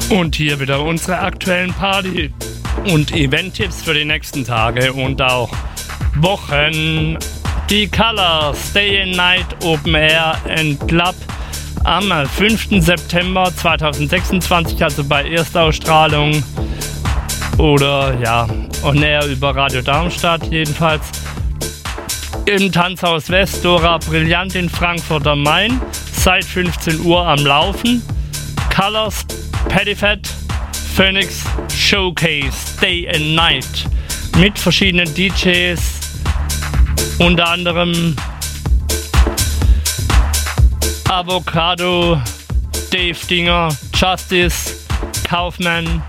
Und hier wieder unsere aktuellen Party- und Event-Tipps für die nächsten Tage und auch Wochen. Die Colors Day and Night Open Air and Club am 5. September 2026, also bei Erstausstrahlung oder ja, on air über Radio Darmstadt jedenfalls. Im Tanzhaus West, Dora Brillant in Frankfurt am Main, seit 15 Uhr am Laufen. Colors Pettifat Phoenix Showcase Day and Night mit verschiedenen DJs, unter anderem Avocado, Dave Dinger, Justice, Kaufmann,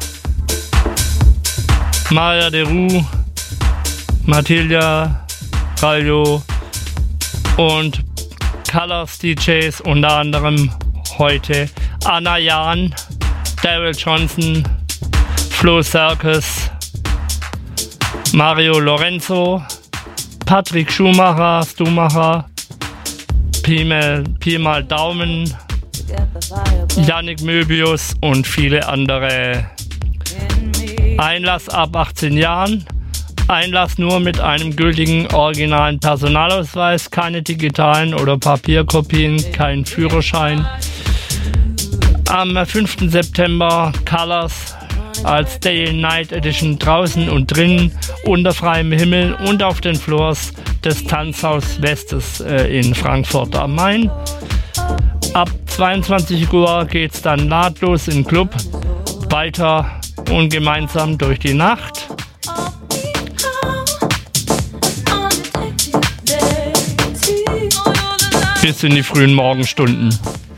Maya de Roux, Matilda, Rallo und Colors DJs, unter anderem heute Anna Jahn, Daryl Johnson, Flo Serkes, Mario Lorenzo, Patrick Schumacher, Pi mal Daumen, Yannick Möbius und viele andere. Einlass ab 18 Jahren. Einlass nur mit einem gültigen originalen Personalausweis, keine digitalen oder Papierkopien, kein Führerschein. Am 5. September Colors als Day and Night Edition draußen und drinnen, unter freiem Himmel und auf den Floors des Tanzhaus Westes in Frankfurt am Main. Ab 22 Uhr geht's dann nahtlos im Club weiter und gemeinsam durch die Nacht. Bis in die frühen Morgenstunden.